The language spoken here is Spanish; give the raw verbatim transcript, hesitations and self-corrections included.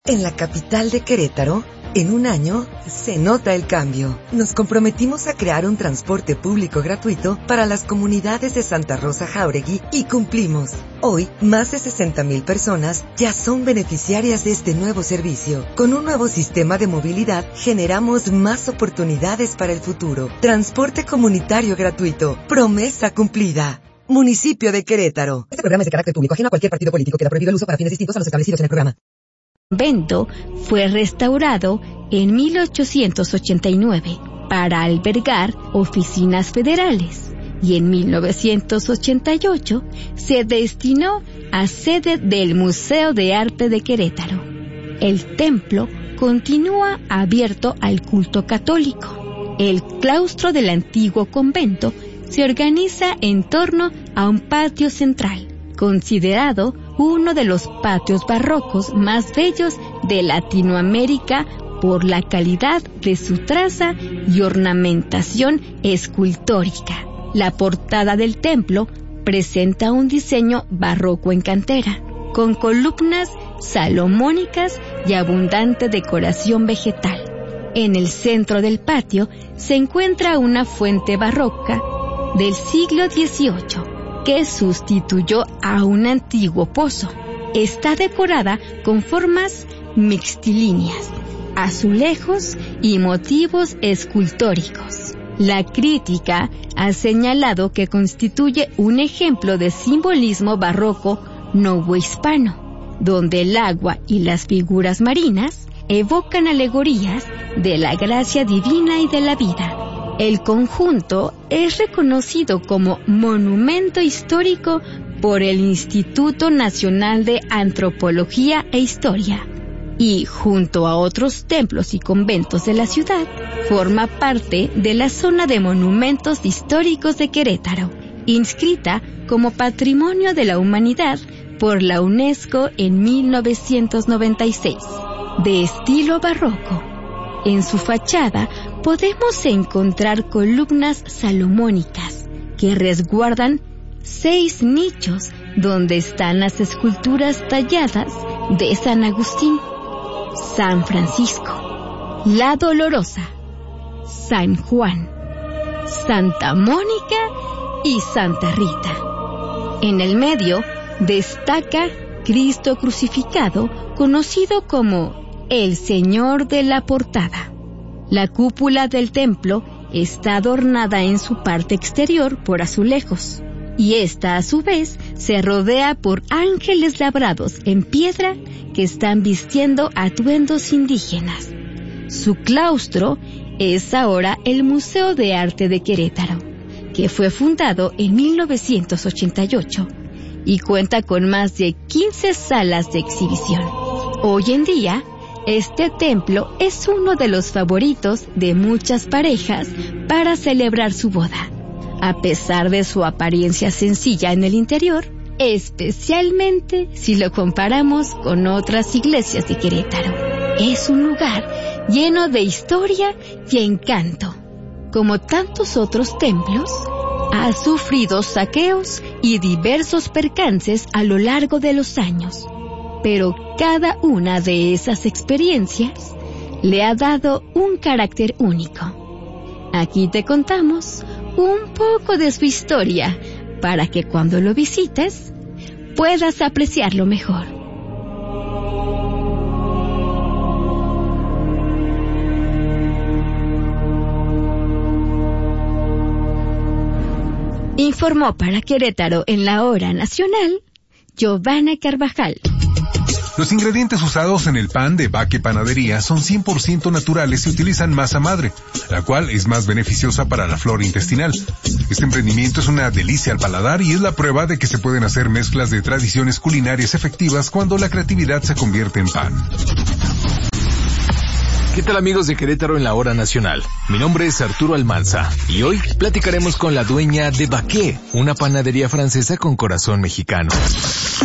En la capital de Querétaro, en un año, se nota el cambio. Nos comprometimos a crear un transporte público gratuito para las comunidades de Santa Rosa Jáuregui y cumplimos. Hoy, más de sesenta mil personas ya son beneficiarias de este nuevo servicio. Con un nuevo sistema de movilidad, generamos más oportunidades para el futuro. Transporte comunitario gratuito. Promesa cumplida. Municipio de Querétaro. Este programa es de carácter público, ajeno a cualquier partido político. Queda prohibido el uso para fines distintos a los establecidos en el programa. El convento fue restaurado en mil ochocientos ochenta y nueve para albergar oficinas federales y en mil novecientos ochenta y ocho se destinó a sede del Museo de Arte de Querétaro. El templo continúa abierto al culto católico. El claustro del antiguo convento se organiza en torno a un patio central, considerado uno de los patios barrocos más bellos de Latinoamérica por la calidad de su traza y ornamentación escultórica. La portada del templo presenta un diseño barroco en cantera, con columnas salomónicas y abundante decoración vegetal. En el centro del patio se encuentra una fuente barroca del siglo dieciocho, que sustituyó a un antiguo pozo. Está decorada con formas mixtilíneas, azulejos y motivos escultóricos. La crítica ha señalado que constituye un ejemplo de simbolismo barroco novohispano, donde el agua y las figuras marinas evocan alegorías de la gracia divina y de la vida. El conjunto es reconocido como monumento histórico por el Instituto Nacional de Antropología e Historia y, junto a otros templos y conventos de la ciudad, forma parte de la zona de monumentos históricos de Querétaro, inscrita como Patrimonio de la Humanidad por la UNESCO en mil novecientos noventa y seis, de estilo barroco. En su fachada podemos encontrar columnas salomónicas que resguardan seis nichos donde están las esculturas talladas de San Agustín, San Francisco, la Dolorosa, San Juan, Santa Mónica y Santa Rita. En el medio destaca Cristo crucificado, conocido como el Señor de la Portada. La cúpula del templo está adornada en su parte exterior por azulejos, y esta a su vez se rodea por ángeles labrados en piedra que están vistiendo atuendos indígenas. Su claustro es ahora el Museo de Arte de Querétaro, que fue fundado en mil novecientos ochenta y ocho y cuenta con más de quince salas de exhibición. Hoy en día, este templo es uno de los favoritos de muchas parejas para celebrar su boda, a pesar de su apariencia sencilla en el interior, especialmente si lo comparamos con otras iglesias de Querétaro. Es un lugar lleno de historia y encanto. Como tantos otros templos, ha sufrido saqueos y diversos percances a lo largo de los años. Pero cada una de esas experiencias le ha dado un carácter único. Aquí te contamos un poco de su historia para que cuando lo visites puedas apreciarlo mejor. Informó para Querétaro en la Hora Nacional, Giovanna Carvajal. Los ingredientes usados en el pan de Baque Panadería son cien por ciento naturales y utilizan masa madre, la cual es más beneficiosa para la flora intestinal. Este emprendimiento es una delicia al paladar y es la prueba de que se pueden hacer mezclas de tradiciones culinarias efectivas cuando la creatividad se convierte en pan. ¿Qué tal, amigos de Querétaro en la Hora Nacional? Mi nombre es Arturo Almanza y hoy platicaremos con la dueña de Baque, una panadería francesa con corazón mexicano.